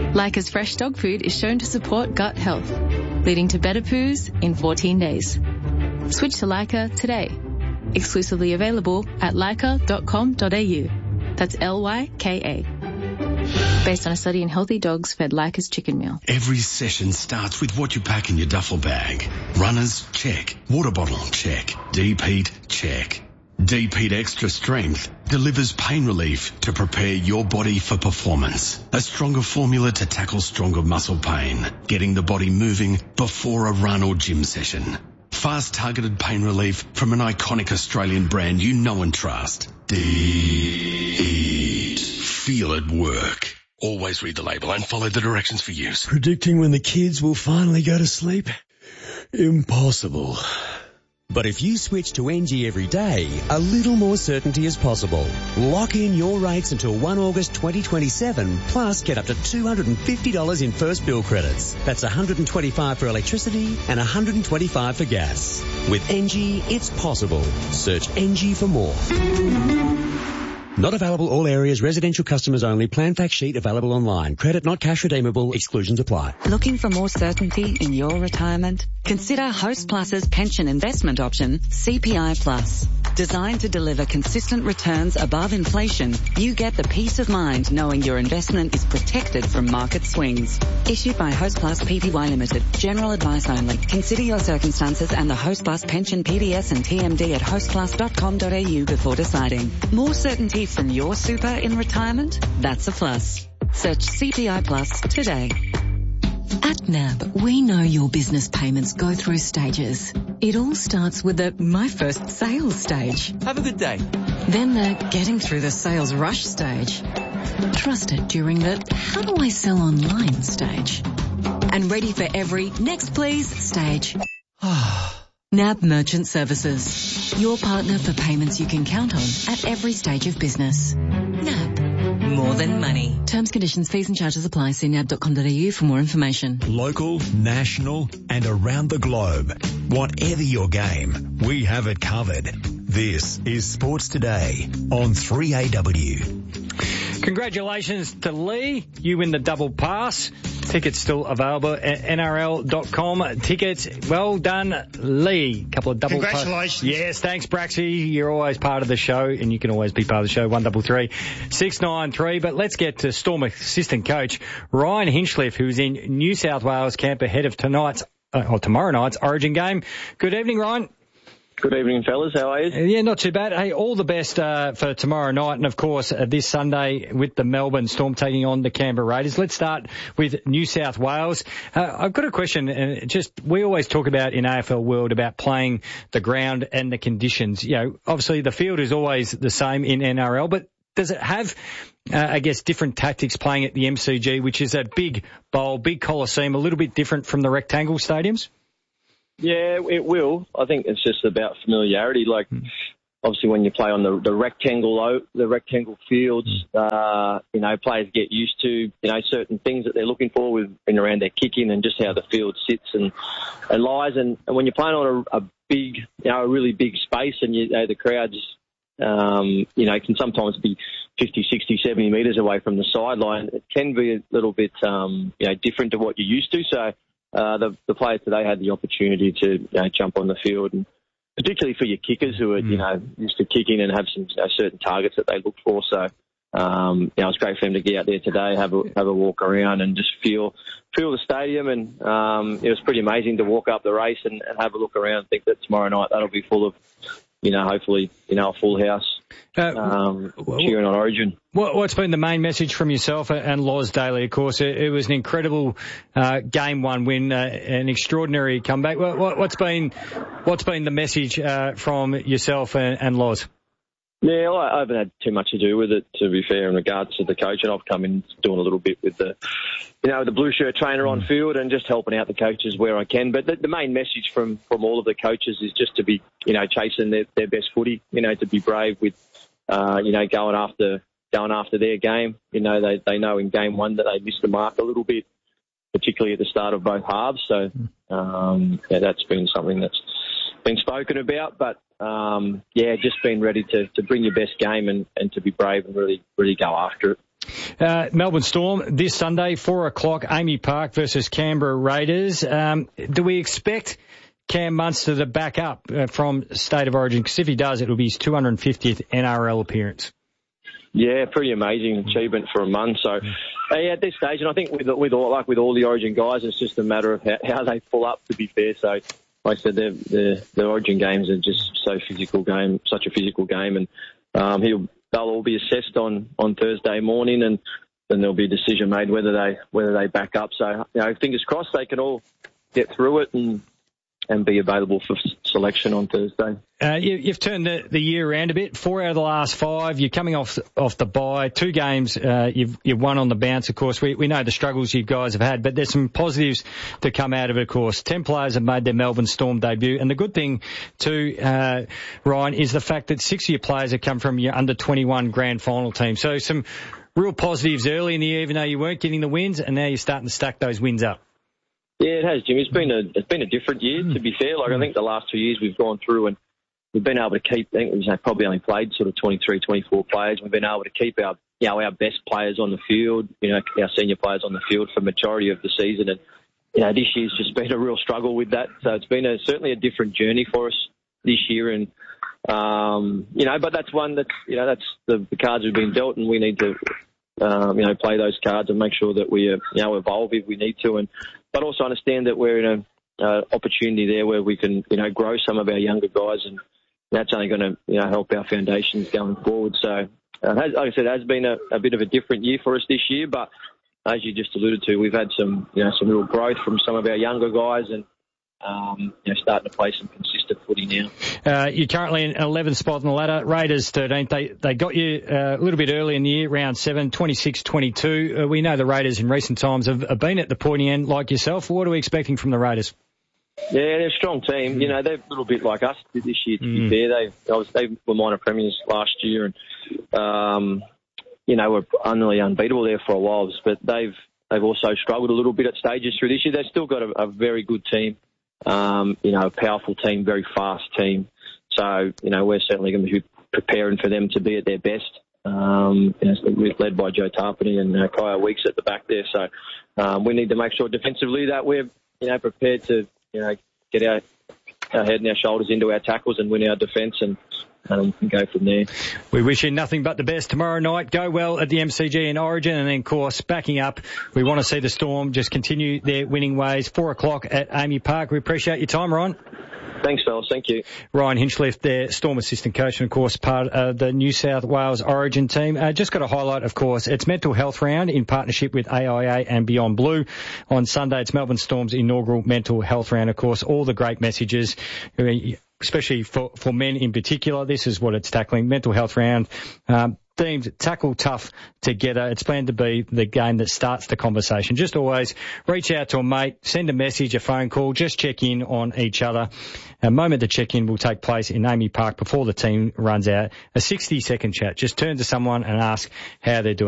Leica's fresh dog food is shown to support gut health, leading to better poos in 14 days. Switch to Leica today. Exclusively available at leica.com.au. That's Lyka. Based on a study in healthy dogs fed Leica's chicken meal. Every session starts with what you pack in your duffel bag. Runners, check. Water bottle, check. Deep heat, check. Deep Heat Extra Strength delivers pain relief to prepare your body for performance. A stronger formula to tackle stronger muscle pain, getting the body moving before a run or gym session. Fast targeted pain relief from an iconic Australian brand you know and trust. Deep Heat. Feel it work. Always read the label and follow the directions for use. Predicting when the kids will finally go to sleep? Impossible. But if you switch to NG every day, a little more certainty is possible. Lock in your rates until 1 August 2027, plus get up to $250 in first bill credits. That's $125 for electricity and $125 for gas. With NG, it's possible. Search NG for more. Not available all areas, residential customers only. Plan fact sheet available online. Credit not cash redeemable. Exclusions apply. Looking for more certainty in your retirement? Consider Host Plus's pension investment option, CPI Plus. Designed to deliver consistent returns above inflation, you get the peace of mind knowing your investment is protected from market swings. Issued by Host Plus Pty Limited. General advice only. Consider your circumstances and the Host Plus pension PDS and TMD at hostplus.com.au before deciding. More certainty from your super in retirement? That's a plus. Search CPI Plus today. At NAB, we know your business payments go through stages. It all starts with the My First Sales stage. Have a good day. Then the Getting Through the Sales Rush stage. Trust it during the How do I sell online stage. And ready for every Next Please stage. NAB Merchant Services. Your partner for payments you can count on at every stage of business. NAB. More than money. Terms, conditions, fees and charges apply. See nab.com.au for more information. Local, national and around the globe. Whatever your game, we have it covered. This is Sports Today on 3AW. Congratulations to Lee. You win the double pass. Tickets still available at NRL.com. Tickets, well done, Lee. Couple of double Congratulations. Yes, thanks, Braxy. You're always part of the show, and you can always be part of the show, 133693 693. But let's get to Storm assistant coach Ryan Hinchcliffe, who's in New South Wales camp ahead of tomorrow night's Origin game. Good evening, Ryan. Good evening, fellas. How are you? Yeah, not too bad. Hey, all the best for tomorrow night and, of course, this Sunday with the Melbourne Storm taking on the Canberra Raiders. Let's start with New South Wales. I've got a question. We always talk about in AFL world about playing the ground and the conditions. You know, obviously the field is always the same in NRL, but does it have, different tactics playing at the MCG, which is a big bowl, big coliseum, a little bit different from the rectangle stadiums? Yeah, it will. I think it's just about familiarity. Like, obviously, when you play on the rectangle fields, players get used to certain things that they're looking for with around their kicking and just how the field sits and lies. And when you're playing on a big, a really big space, and the crowds, can sometimes be 50, 60, 70 metres away from the sideline, it can be a little bit, different to what you're used to. So. The players today had the opportunity to jump on the field, and particularly for your kickers who are used to kicking and have some certain targets that they look for. So it was great for them to get out there today, have a walk around, and just feel the stadium. And it was pretty amazing to walk up the race and have a look around. I think that tomorrow night that'll be full of hopefully a full house cheering on Origin. What's been the main message from yourself and Loz Daly? Of course, it was an incredible game one win, an extraordinary comeback. What's been the message from yourself and Loz? Yeah, I haven't had too much to do with it, to be fair, in regards to the coach, and I've come in doing a little bit with the blue shirt trainer on field and just helping out the coaches where I can. But the main message from all of the coaches is just to be, chasing their best footy, to be brave with, going after their game. They know in game one that they missed the mark a little bit, particularly at the start of both halves. So, that's been something that's been spoken about, but just being ready to bring your best game and to be brave and really, really go after it. Melbourne Storm this Sunday, 4:00, Amy Park versus Canberra Raiders. Do we expect Cam Munster to back up from State of Origin? Because if he does, it'll be his 250th NRL appearance. Yeah, pretty amazing achievement for a month. So, at this stage, and I think with all the Origin guys, it's just a matter of how they pull up, to be fair. So, like I said, the Origin games are just such a physical game, and they'll all be assessed on Thursday morning, and then there'll be a decision made whether they back up. So, fingers crossed they can all get through it and be available for selection on Thursday. You've turned the year around a bit. 4 out of the last 5. You're coming off the bye. 2 games you've won on the bounce, of course. We know the struggles you guys have had, but there's some positives to come out of it, of course. 10 players have made their Melbourne Storm debut. And the good thing, too, Ryan, is the fact that 6 of your players have come from your under-21 grand final team. So some real positives early in the year, even though you weren't getting the wins, and now you're starting to stack those wins up. Yeah, it has, Jim. It's been a different year, to be fair. I think the last 2 years we've gone through and we've been able to keep, I think we've probably only played sort of 23, 24 players. We've been able to keep our best players on the field, our senior players on the field for the majority of the season. And, this year's just been a real struggle with that. So it's been certainly a different journey for us this year. And, but that's one that's the cards we've been dealt, and we need to, play those cards and make sure that we, evolve if we need to. But also understand that we're in an opportunity there where we can, grow some of our younger guys, and that's only going to, help our foundations going forward. So, like I said, it has been a bit of a different year for us this year, but as you just alluded to, we've had some real growth from some of our younger guys, and starting to play some consistent footy now. You're currently in 11th spot on the ladder. Raiders 13th. They got you a little bit early in the year, round 7, 26-22. We know the Raiders in recent times have been at the pointy end like yourself. What are we expecting from the Raiders? Yeah, they're a strong team. They're a little bit like us this year, to be fair. They were minor premiers last year, and were nearly unbeatable there for a while. But they've also struggled a little bit at stages through this year. They've still got a very good team. A powerful team, very fast team. So, we're certainly going to be preparing for them to be at their best. Led by Joe Tarpany and Kyle Weeks at the back there. So, we need to make sure defensively that we're, prepared to, get our head and our shoulders into our tackles and win our defence and go from there. We wish you nothing but the best tomorrow night. Go well at the MCG in Origin, and then, of course, backing up, we want to see the Storm just continue their winning ways. 4:00 at Amy Park. We appreciate your time, Ryan. Thanks, fellas. Thank you. Ryan Hinchliffe, their Storm assistant coach, and, of course, part of the New South Wales Origin team. Just got to highlight, of course, it's Mental Health Round in partnership with AIA and Beyond Blue. On Sunday, it's Melbourne Storm's inaugural Mental Health Round. Of course, all the great messages, especially for men in particular. This is what it's tackling. Mental Health Round. Themed Tackle Tough Together. It's planned to be the game that starts the conversation. Just always reach out to a mate, send a message, a phone call, just check in on each other. A moment to check in will take place in Amy Park before the team runs out. A 60-second chat. Just turn to someone and ask how they're doing.